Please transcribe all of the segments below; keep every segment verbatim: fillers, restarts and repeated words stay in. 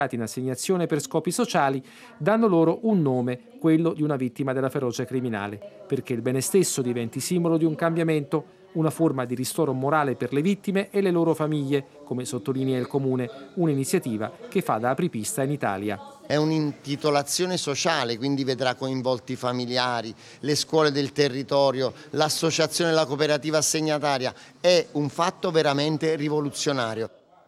in assegnazione per scopi sociali danno loro un nome, quello di una vittima della ferocia criminale, perché il bene stesso diventi simbolo di un cambiamento, una forma di ristoro morale per le vittime e le loro famiglie, come sottolinea il Comune, un'iniziativa che fa da apripista in Italia. È un'intitolazione sociale, quindi vedrà coinvolti i familiari, le scuole del territorio, l'associazione, la cooperativa assegnataria. È un fatto veramente rivoluzionario.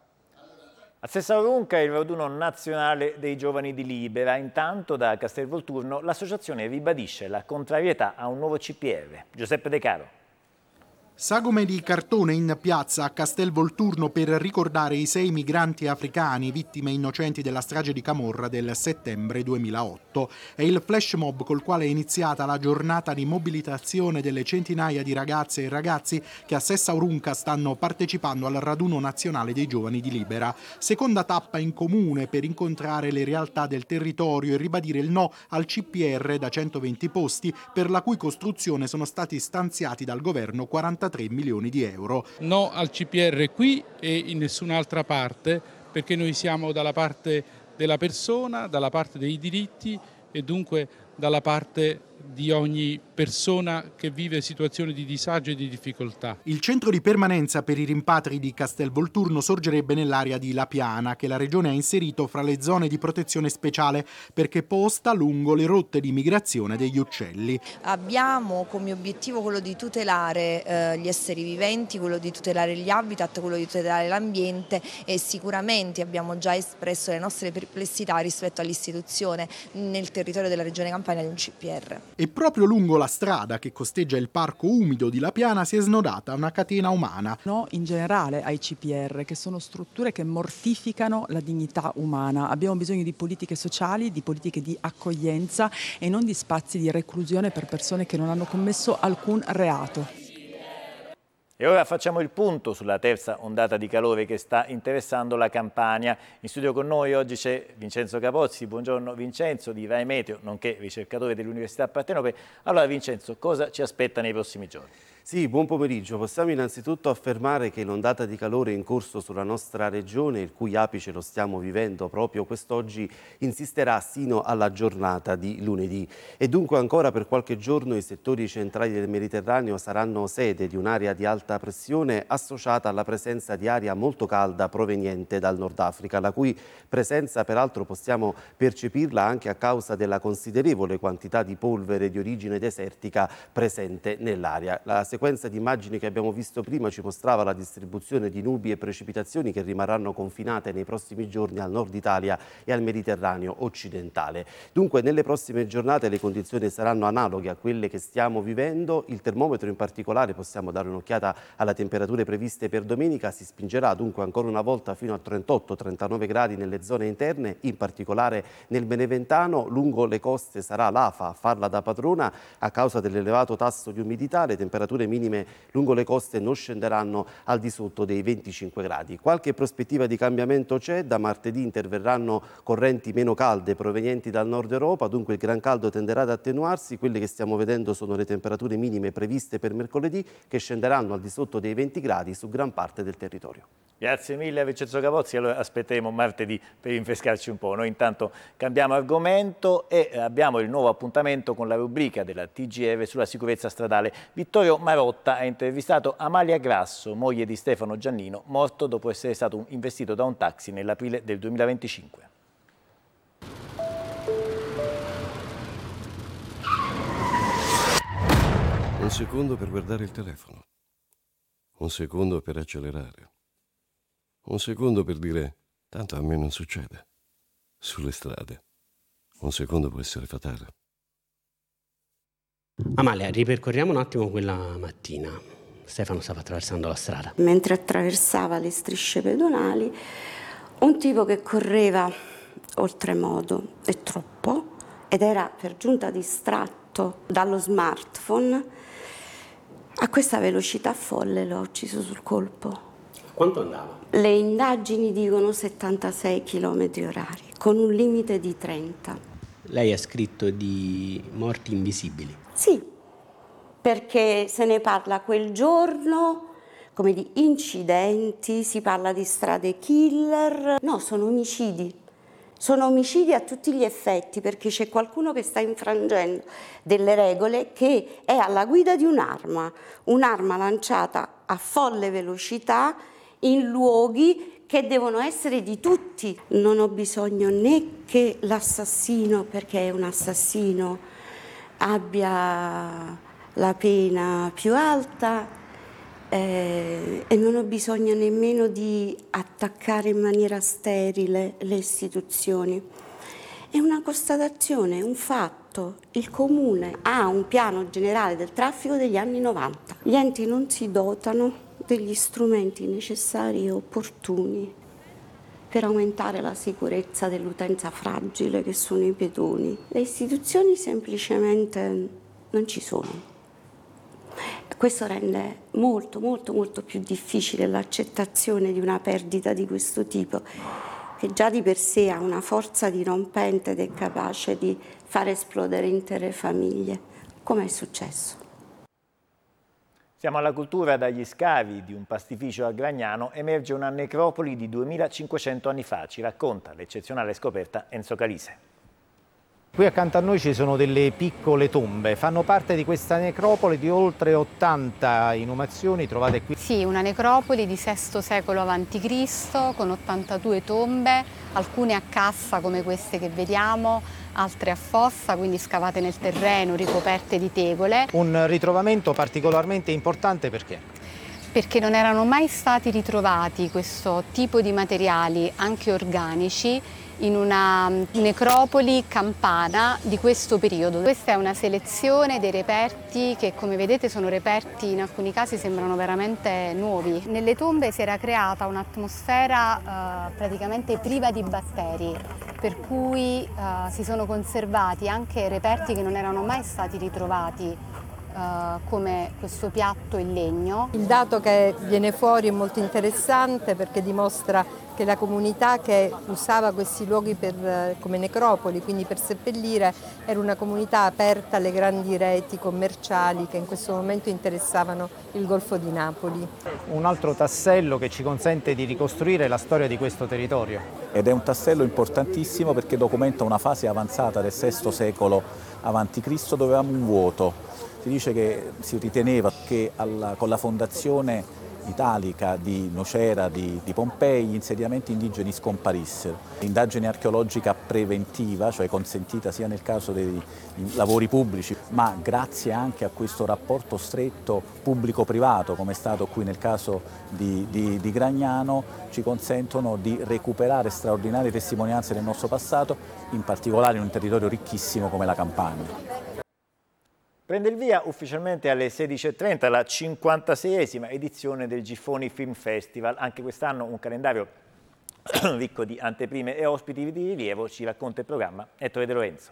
A Sessaurunca il raduno nazionale dei giovani di Libera. Intanto da Castelvolturno l'associazione ribadisce la contrarietà a un nuovo C P R. Giuseppe De Caro. Sagome di cartone in piazza a Castelvolturno per ricordare i sei migranti africani vittime innocenti della strage di Camorra del settembre duemilaotto. È il flash mob col quale è iniziata la giornata di mobilitazione delle centinaia di ragazze e ragazzi che a Sessaurunca stanno partecipando al raduno nazionale dei giovani di Libera. Seconda tappa in comune per incontrare le realtà del territorio e ribadire il no al C P R da centoventi posti per la cui costruzione sono stati stanziati dal governo quarantatré milioni di euro. No al C P R qui e in nessun'altra parte, perché noi siamo dalla parte della persona, dalla parte dei diritti e dunque dalla parte di ogni persona che vive situazioni di disagio e di difficoltà. Il centro di permanenza per i rimpatri di Castelvolturno sorgerebbe nell'area di La Piana, che la Regione ha inserito fra le zone di protezione speciale perché posta lungo le rotte di migrazione degli uccelli. Abbiamo come obiettivo quello di tutelare eh, gli esseri viventi, quello di tutelare gli habitat, quello di tutelare l'ambiente e sicuramente abbiamo già espresso le nostre perplessità rispetto all'istituzione nel territorio della Regione Campania di un C P R. E proprio lungo la strada che costeggia il parco umido di La Piana si è snodata una catena umana. No, in generale ai C P R, che sono strutture che mortificano la dignità umana. Abbiamo bisogno di politiche sociali, di politiche di accoglienza e non di spazi di reclusione per persone che non hanno commesso alcun reato. E ora facciamo il punto sulla terza ondata di calore che sta interessando la Campania. In studio con noi oggi c'è Vincenzo Capozzi. Buongiorno Vincenzo, di Rai Meteo, nonché ricercatore dell'Università Partenope. Allora Vincenzo, cosa ci aspetta nei prossimi giorni? Sì, buon pomeriggio. Possiamo innanzitutto affermare che l'ondata di calore in corso sulla nostra regione, il cui apice lo stiamo vivendo proprio quest'oggi, insisterà sino alla giornata di lunedì. E dunque ancora per qualche giorno i settori centrali del Mediterraneo saranno sede di un'area di alta pressione associata alla presenza di aria molto calda proveniente dal Nord Africa, la cui presenza peraltro possiamo percepirla anche a causa della considerevole quantità di polvere di origine desertica presente nell'aria. La sequenza di immagini che abbiamo visto prima ci mostrava la distribuzione di nubi e precipitazioni che rimarranno confinate nei prossimi giorni al nord Italia e al Mediterraneo occidentale. Dunque nelle prossime giornate le condizioni saranno analoghe a quelle che stiamo vivendo. Il termometro in particolare, possiamo dare un'occhiata alle temperature previste per domenica, si spingerà dunque ancora una volta fino a trentotto trentanove gradi nelle zone interne, in particolare nel Beneventano. Lungo le coste sarà l'Afa a farla da padrona a causa dell'elevato tasso di umidità. Le temperature minime lungo le coste non scenderanno al di sotto dei venticinque gradi. Qualche prospettiva di cambiamento c'è. Da martedì interverranno correnti meno calde provenienti dal nord Europa, dunque il gran caldo tenderà ad attenuarsi. Quelle che stiamo vedendo sono le temperature minime previste per mercoledì, che scenderanno al di sotto dei venti gradi su gran parte del territorio. Grazie mille a Vincenzo Capozzi, allora aspetteremo martedì per rinfrescarci un po'. Noi intanto cambiamo argomento e abbiamo il nuovo appuntamento con la rubrica della T G R sulla sicurezza stradale. Vittorio Marotta ha intervistato Amalia Grasso, moglie di Stefano Giannino, morto dopo essere stato investito da un taxi nell'aprile del duemilaventicinque. Un secondo per guardare il telefono, un secondo per accelerare. Un secondo per dire, tanto a me non succede. Sulle strade, un secondo può essere fatale. Amalia, ripercorriamo un attimo quella mattina. Stefano stava attraversando la strada. Mentre attraversava le strisce pedonali, un tipo che correva oltremodo e troppo, ed era per giunta distratto dallo smartphone, a questa velocità folle l'ho ucciso sul colpo. Quanto andava? Le indagini dicono settantasei chilometri orari, con un limite di trenta. Lei ha scritto di morti invisibili. Sì, perché se ne parla quel giorno come di incidenti, si parla di strade killer. No, sono omicidi, Sono omicidi a tutti gli effetti, perché c'è qualcuno che sta infrangendo delle regole, che è alla guida di un'arma, un'arma lanciata a folle velocità in luoghi che devono essere di tutti. Non ho bisogno né che l'assassino, perché è un assassino, abbia la pena più alta, Eh, e non ho bisogno nemmeno di attaccare in maniera sterile le istituzioni. È una constatazione, un fatto. Il Comune ha un piano generale del traffico degli anni novanta. Gli enti non si dotano degli strumenti necessari e opportuni per aumentare la sicurezza dell'utenza fragile che sono i pedoni. Le istituzioni semplicemente non ci sono. Questo rende molto, molto, molto più difficile l'accettazione di una perdita di questo tipo, che già di per sé ha una forza dirompente ed è capace di far esplodere intere famiglie, come è successo. Siamo alla cultura. Dagli scavi di un pastificio a Gragnano emerge una necropoli di duemilacinquecento anni fa, ci racconta l'eccezionale scoperta Enzo Calise. Qui accanto a noi ci sono delle piccole tombe, fanno parte di questa necropoli di oltre ottanta inumazioni trovate qui. Sì, una necropoli di sesto secolo avanti Cristo con ottantadue tombe, alcune a cassa come queste che vediamo, altre a fossa, quindi scavate nel terreno, ricoperte di tegole. Un ritrovamento particolarmente importante perché? Perché non erano mai stati ritrovati questo tipo di materiali, anche organici, in una necropoli campana di questo periodo. Questa è una selezione dei reperti che, come vedete, sono reperti, in alcuni casi sembrano veramente nuovi. Nelle tombe si era creata un'atmosfera eh, praticamente priva di batteri, per cui eh, si sono conservati anche reperti che non erano mai stati ritrovati, Uh, come questo piatto in legno. Il dato che viene fuori è molto interessante perché dimostra che la comunità che usava questi luoghi per, come necropoli, quindi per seppellire, era una comunità aperta alle grandi reti commerciali che in questo momento interessavano il Golfo di Napoli. Un altro tassello che ci consente di ricostruire la storia di questo territorio. Ed è un tassello importantissimo perché documenta una fase avanzata del sesto secolo avanti Cristo dove avevamo un vuoto. Si dice che si riteneva che alla, con la fondazione italica di Nocera, di, di Pompei, gli insediamenti indigeni scomparissero. L'indagine archeologica preventiva, cioè consentita sia nel caso dei lavori pubblici, ma grazie anche a questo rapporto stretto pubblico-privato, come è stato qui nel caso di, di, di Gragnano, ci consentono di recuperare straordinarie testimonianze del nostro passato, in particolare in un territorio ricchissimo come la Campania. Prende il via ufficialmente alle sedici e trenta la cinquantaseiesima edizione del Giffoni Film Festival. Anche quest'anno un calendario ricco di anteprime e ospiti di rilievo, ci racconta il programma Ettore De Lorenzo.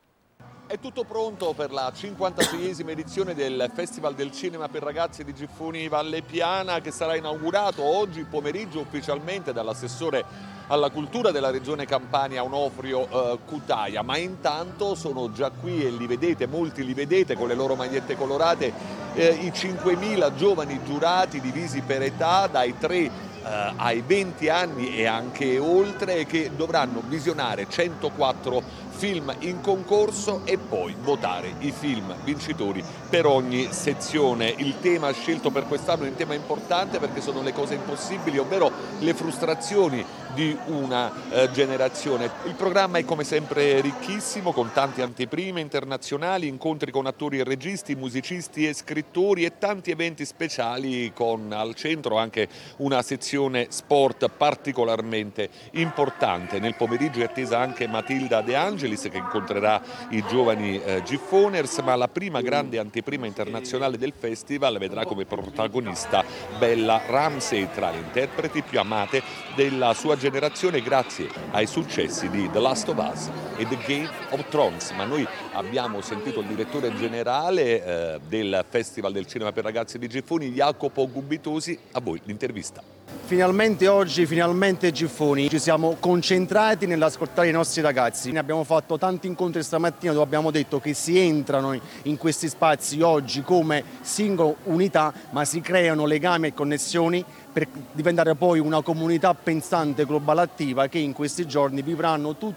È tutto pronto per la cinquantaseiesima edizione del Festival del Cinema per Ragazzi di Giffoni Valle Piana, che sarà inaugurato oggi pomeriggio ufficialmente dall'assessore alla cultura della regione Campania Onofrio eh, Cutaia, ma intanto sono già qui e li vedete, molti li vedete con le loro magliette colorate, eh, i cinquemila giovani giurati divisi per età dai tre Uh, ai venti anni e anche oltre, che dovranno visionare centoquattro film in concorso e poi votare i film vincitori per ogni sezione. Il tema scelto per quest'anno è un tema importante perché sono le cose impossibili, ovvero le frustrazioni di una uh, generazione. Il programma è come sempre ricchissimo, con tante anteprime internazionali, incontri con attori e registi, musicisti e scrittori e tanti eventi speciali, con al centro anche una sezione sport particolarmente importante. Nel pomeriggio è attesa anche Matilda De Angelis, che incontrerà i giovani eh, Giffoners, ma la prima grande anteprima internazionale del festival vedrà come protagonista Bella Ramsey, tra le interpreti più amate della sua generazione grazie ai successi di The Last of Us e The Game of Thrones. Ma noi abbiamo sentito il direttore generale eh, del Festival del Cinema per Ragazzi di Giffoni, Jacopo Gubitosi. A voi l'intervista. Finalmente oggi, finalmente Giffoni, ci siamo concentrati nell'ascoltare i nostri ragazzi. Ne abbiamo fatto tanti incontri stamattina dove abbiamo detto che si entrano in questi spazi oggi come singole unità, ma si creano legami e connessioni per diventare poi una comunità pensante globale attiva che in questi giorni vivranno tutti